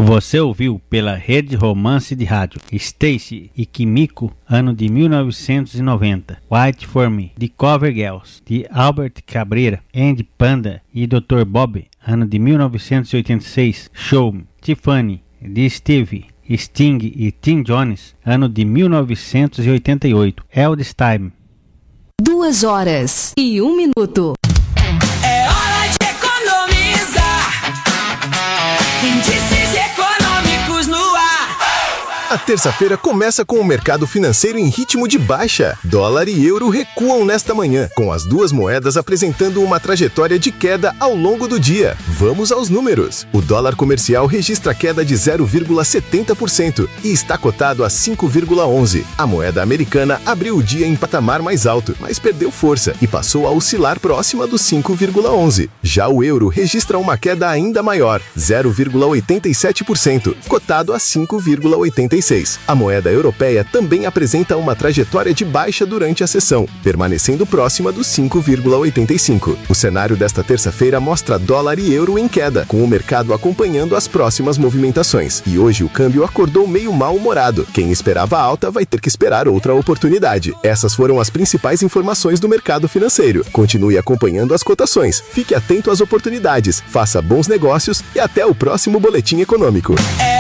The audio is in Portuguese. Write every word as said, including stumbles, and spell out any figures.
Você ouviu pela Rede Romance de Rádio Stacy e Kimiko, ano de mil novecentos e noventa. White for Me, de Cover Girls, de Albert Cabrera, Andy Panda e doutor Bob, ano de mil novecentos e oitenta e seis. Show Me, Tiffany, de Stevie, Sting e Tim Jones, ano de mil novecentos e oitenta e oito. Eldest Time. Duas horas e um minuto. É hora de economizar. Índices econômicos no ar. A terça-feira começa com o mercado financeiro em ritmo de baixa. Dólar e euro recuam nesta manhã, com as duas moedas apresentando uma trajetória de queda ao longo do dia. Vamos aos números. O dólar comercial registra queda de zero vírgula setenta por cento e está cotado a cinco vírgula onze. A moeda americana abriu o dia em patamar mais alto, mas perdeu força e passou a oscilar próxima dos cinco vírgula onze. Já o euro registra uma queda ainda maior, zero vírgula oitenta e sete por cento, cotado a cinco vírgula oitenta e seis. A moeda europeia também apresenta uma trajetória de baixa durante a sessão, permanecendo próxima dos cinco vírgula oitenta e cinco. O cenário desta terça-feira mostra dólar e euro em queda, com o mercado acompanhando as próximas movimentações. E hoje o câmbio acordou meio mal-humorado. Quem esperava alta vai ter que esperar outra oportunidade. Essas foram as principais informações do mercado financeiro. Continue acompanhando as cotações, fique atento às oportunidades, faça bons negócios e até o próximo Boletim Econômico. É